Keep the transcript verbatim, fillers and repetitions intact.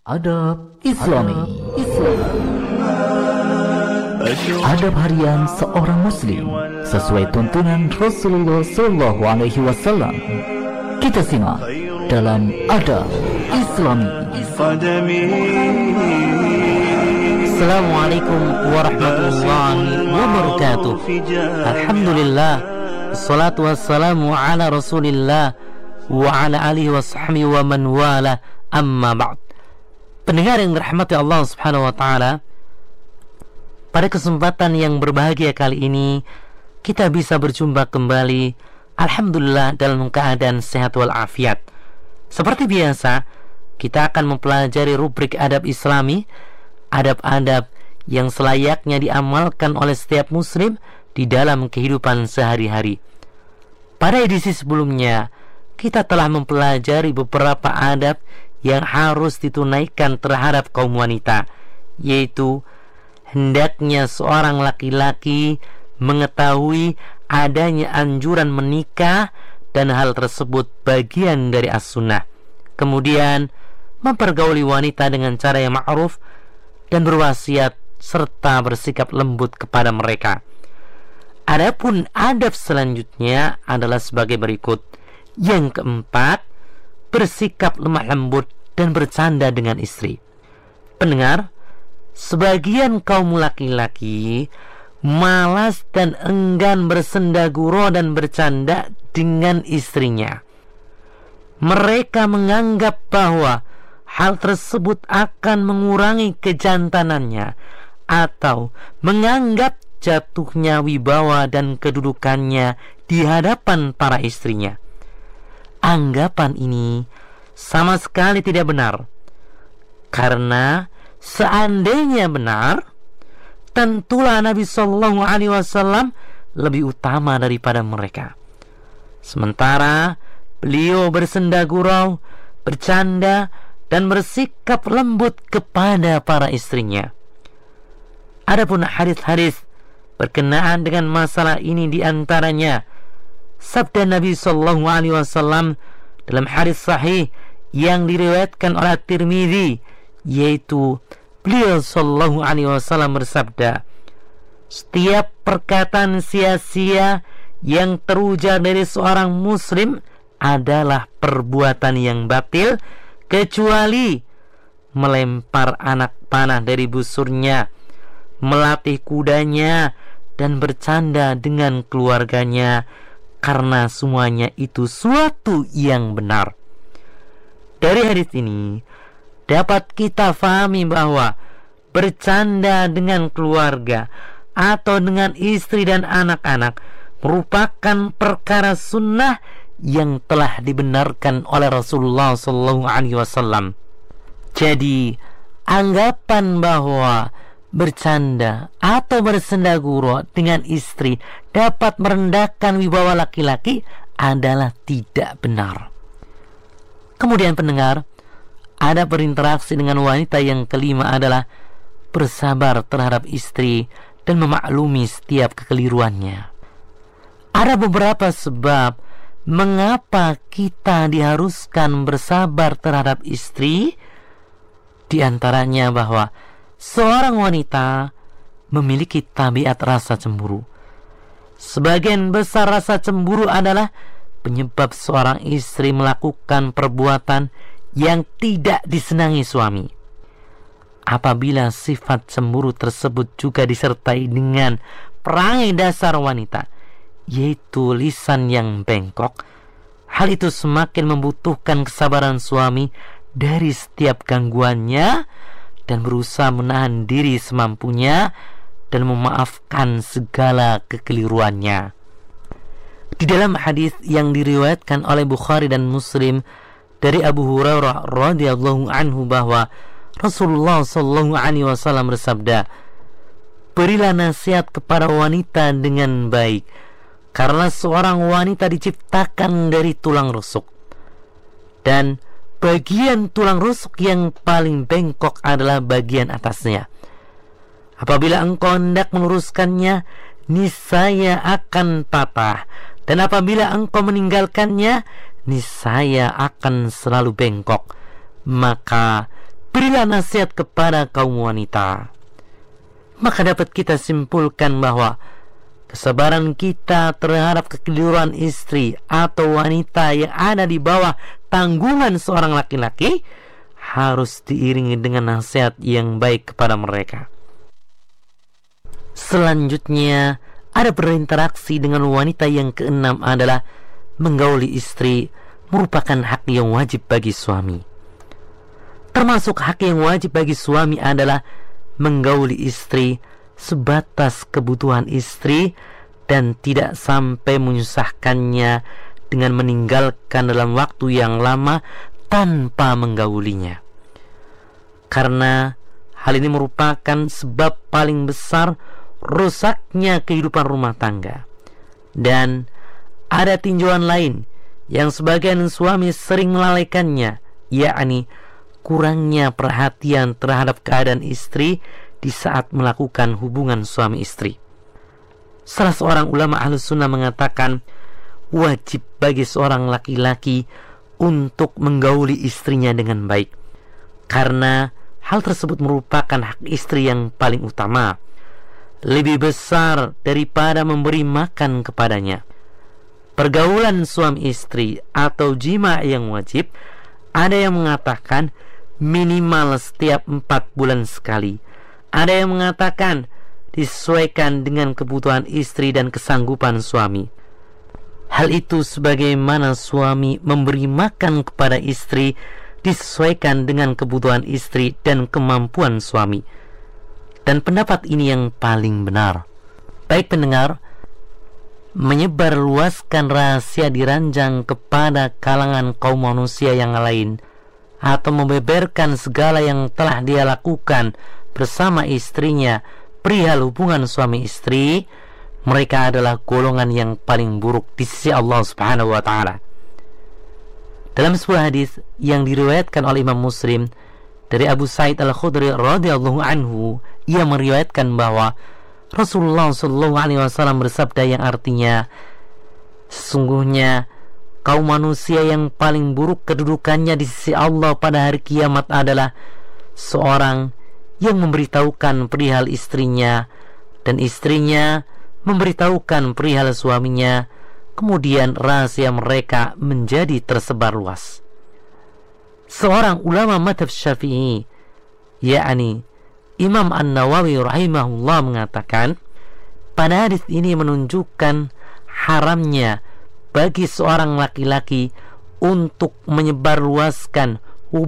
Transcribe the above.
Adab Islami. Islam. Adab harian seorang muslim sesuai tuntunan Rasulullah Shallallahu Alaihi Wasallam. Kita simak dalam Adab Islami. Assalamualaikum warahmatullahi wabarakatuh. Alhamdulillah, wassalatu wassalamu ala Rasulillah wa ala alihi wa sahbihi wa man wala, amma ba'd. Pendengar yang dirahmati Allah Subhanahu wa taala, pada kesempatan yang berbahagia kali ini kita bisa berjumpa kembali, alhamdulillah, dalam keadaan sehat walafiat. Seperti biasa, kita akan mempelajari rubrik adab Islami, adab-adab yang selayaknya diamalkan oleh setiap muslim di dalam kehidupan sehari-hari. Pada edisi sebelumnya, kita telah mempelajari beberapa adab yang harus ditunaikan terhadap kaum wanita, yaitu hendaknya seorang laki-laki mengetahui adanya anjuran menikah dan hal tersebut bagian dari as-sunnah. Kemudian mempergauli wanita dengan cara yang ma'ruf dan berwasiat serta bersikap lembut kepada mereka. Adapun adab selanjutnya adalah sebagai berikut. Yang keempat, bersikap lemah lembut dan bercanda dengan istri. Pendengar, sebagian kaum laki-laki malas dan enggan bersendaguro dan bercanda dengan istrinya. Mereka menganggap bahwa hal tersebut akan mengurangi kejantanannya atau menganggap jatuhnya wibawa dan kedudukannya di hadapan para istrinya. Anggapan ini sama sekali tidak benar, karena seandainya benar, tentulah Nabi Shallallahu Alaihi Wasallam lebih utama daripada mereka. Sementara beliau bersendagurau, bercanda, dan bersikap lembut kepada para istrinya. Adapun hadis-hadis berkenaan dengan masalah ini, diantaranya sabda Nabi Shallallahu Alaihi Wasallam dalam hadis sahih yang diriwayatkan oleh Tirmidzi, yaitu beliau Shallallahu Alaihi Wasallam bersabda, setiap perkataan sia-sia yang terujar dari seorang muslim adalah perbuatan yang batil, kecuali melempar anak panah dari busurnya, melatih kudanya, dan bercanda dengan keluarganya, karena semuanya itu suatu yang benar. Dari hadis ini dapat kita fahami bahwa bercanda dengan keluarga atau dengan istri dan anak-anak merupakan perkara sunnah yang telah dibenarkan oleh Rasulullah Shallallahu Alaihi Wasallam. Jadi anggapan bahwa bercanda atau bersendaguro dengan istri dapat merendahkan wibawa laki-laki adalah tidak benar. Kemudian pendengar, ada berinteraksi dengan wanita yang kelima adalah bersabar terhadap istri dan memaklumi setiap kekeliruannya. Ada beberapa sebab mengapa kita diharuskan bersabar terhadap istri. Di antaranya bahwa seorang wanita memiliki tabiat rasa cemburu. Sebagian besar rasa cemburu adalah penyebab seorang istri melakukan perbuatan yang tidak disenangi suami. Apabila sifat cemburu tersebut juga disertai dengan perangai dasar wanita, yaitu lisan yang bengkok, hal itu semakin membutuhkan kesabaran suami dari setiap gangguannya dan berusaha menahan diri semampunya dan memaafkan segala kekeliruannya. Di dalam hadis yang diriwayatkan oleh Bukhari dan Muslim dari Abu Hurairah radhiyallahu anhu bahwa Rasulullah sallallahu alaihi wasallam bersabda, berilah nasihat kepada wanita dengan baik, karena seorang wanita diciptakan dari tulang rusuk, dan bagian tulang rusuk yang paling bengkok adalah bagian atasnya. Apabila engkau hendak meluruskannya, niscaya akan patah, dan apabila engkau meninggalkannya, niscaya akan selalu bengkok. Maka berilah nasihat kepada kaum wanita. Maka dapat kita simpulkan bahwa kesabaran kita terhadap kekeliruan istri atau wanita yang ada di bawah tanggungan seorang laki-laki harus diiringi dengan nasihat yang baik kepada mereka. Selanjutnya, ada berinteraksi dengan wanita yang keenam adalah menggauli istri merupakan hak yang wajib bagi suami. Termasuk hak yang wajib bagi suami adalah menggauli istri sebatas kebutuhan istri dan tidak sampai menyusahkannya dengan meninggalkan dalam waktu yang lama tanpa menggaulinya. Karena hal ini merupakan sebab paling besar rusaknya kehidupan rumah tangga. Dan ada tinjauan lain yang sebagian suami sering melalaikannya, yakni kurangnya perhatian terhadap keadaan istri di saat melakukan hubungan suami istri. Salah seorang ulama Ahlus Sunnah mengatakan, wajib bagi seorang laki-laki untuk menggauli istrinya dengan baik, karena hal tersebut merupakan hak istri yang paling utama, lebih besar daripada memberi makan kepadanya. Pergaulan suami istri atau jima yang wajib, ada yang mengatakan minimal setiap empat bulan sekali. Ada yang mengatakan disesuaikan dengan kebutuhan istri dan kesanggupan suami. Hal itu sebagaimana suami memberi makan kepada istri disesuaikan dengan kebutuhan istri dan kemampuan suami. Dan pendapat ini yang paling benar. Baik pendengar, menyebarluaskan rahasia diranjang kepada kalangan kaum manusia yang lain atau membeberkan segala yang telah dia lakukan bersama istrinya perihal hubungan suami istri, mereka adalah golongan yang paling buruk di sisi Allah Subhanahu wa taala. Dalam sebuah hadis yang diriwayatkan oleh Imam Muslim dari Abu Sa'id Al-Khudri radhiyallahu anhu, ia meriwayatkan bahwa Rasulullah sallallahu alaihi wasallam bersabda yang artinya, sesungguhnya kaum manusia yang paling buruk kedudukannya di sisi Allah pada hari kiamat adalah seorang yang memberitahukan perihal istrinya dan istrinya memberitahukan perihal suaminya, kemudian rahasia mereka menjadi tersebar luas. Seorang ulama madhab Syafi'i, yakni Imam An-Nawawi rahimahullah, mengatakan pada hadis ini menunjukkan haramnya bagi seorang laki-laki untuk menyebarluaskan